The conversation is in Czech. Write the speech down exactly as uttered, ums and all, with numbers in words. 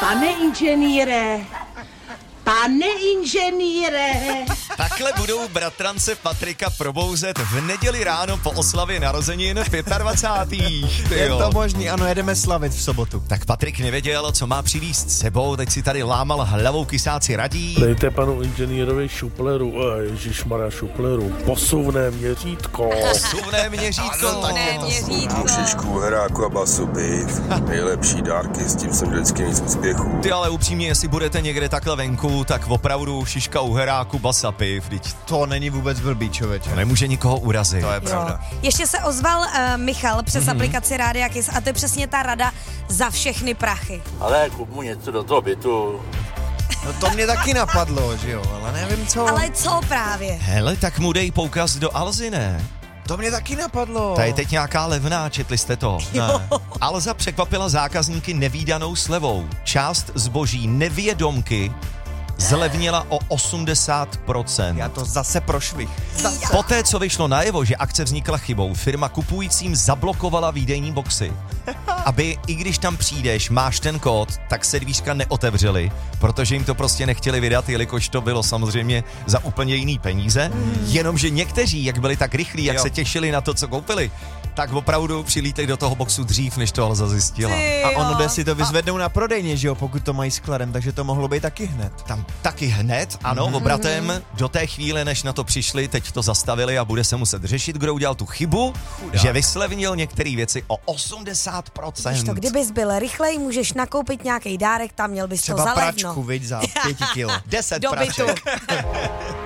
Pane inženýre, pane inženýre. Takhle budou bratrance Patrika probouzet v neděli ráno po oslavě narozenin dvacátého pátého Je to možný, ano, jedeme slavit v sobotu. Tak Patrik nevěděl, co má přivést s sebou, teď si tady lámal hlavou, kysáci radí. Dejte panu inženýrovi šupleru, ježišmarja šupleru, posuvné měřítko. Posuvné měřítko. Posuvné měřítko. Šišku, heráku a basu, piv. Nejlepší dárky, s tím jsem vždycky nejvíc úspěchů. Ty ale upřímně, jestli budete někde takhle venku, tak opravdu šiška u heráku, basa, piv. Vždyť to není vůbec blbý, člověče. To nemůže nikoho urazit. To je pravda. Jo. Ještě se ozval uh, Michal přes mm-hmm. aplikaci Rádia Kiss a to je přesně ta rada za všechny prachy. Ale kup mu něco do toho bytu. No to mě taky napadlo, že jo, ale nevím co. Ale co právě? Hele, tak mu dej poukaz do Alzy, ne? To mě taky napadlo. To je teď nějaká levná, četli jste to? Ne. Alza překvapila zákazníky nevídanou slevou. Část zboží nevědomky zlevnila o osmdesát procent. Já to zase prošvih. Zase. Poté, co vyšlo najevo, že akce vznikla chybou, firma kupujícím zablokovala výdejní boxy. Aby i když tam přijdeš, máš ten kód, tak se dvířka neotevřely, protože jim to prostě nechtěli vydat, jelikož to bylo samozřejmě za úplně jiný peníze. Mm. Jenomže někteří, jak byli tak rychlí, jak jo. se těšili na to, co koupili, tak opravdu přilítli do toho boxu dřív, než to Alza zjistila. A ono jde si to vyzvednou a... na prodejně, že jo, pokud to mají skladem, takže to mohlo být taky hned. Tam taky hned, ano, mm. obratem, do té chvíle, než na to přišli, teď to zastavili a bude se muset řešit, kdo udělal tu chybu, Chudá. že vyslevnil některé věci o osmdesát procent. Víš to, kdybys byl rychlej, můžeš nakoupit nějaký dárek, tam měl bys třeba to za levno. Třeba pračku, viď, za pěti kilo. Deset do praček.